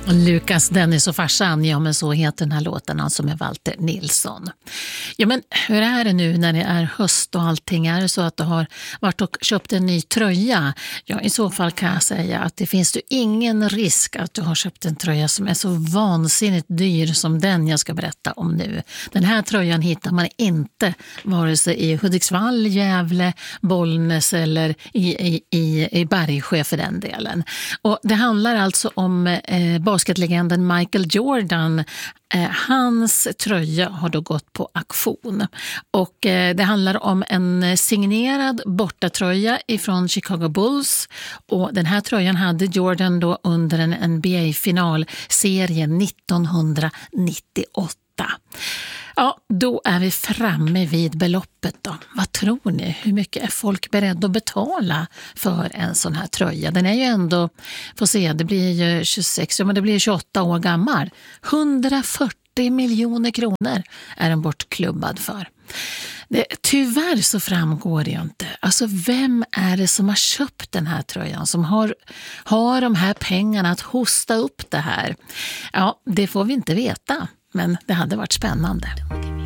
Lukas, Dennis och farsan, ja men så heter den här låten, alltså med Walter Nilsson. Ja men hur är det nu när det är höst och allting? Är det så att du har varit och köpt en ny tröja? Ja, i så fall kan jag säga att det finns ju ingen risk att du har köpt en tröja som är så vansinnigt dyr som den jag ska berätta om nu. Den här tröjan hittar man inte vare sig i Hudiksvall, Gävle, Bollnäs eller i Bergsjö för den delen. Och det handlar alltså om basketlegenden Michael Jordan. Hans tröja har då gått på auktion och det handlar om en signerad bortatröja ifrån Chicago Bulls, och den här tröjan hade Jordan då under en NBA-finalserie 1998. Ja, då är vi framme vid beloppet då. Vad tror ni? Hur mycket är folk beredda att betala för en sån här tröja? Den är ju ändå, får se, det blir ju 26, men det blir 28 år gammal. 140 miljoner kronor är den bortklubbad för. Tyvärr så framgår det ju inte. Alltså vem är det som har köpt den här tröjan, som har de här pengarna att hosta upp det här? Ja, det får vi inte veta, men det hade varit spännande.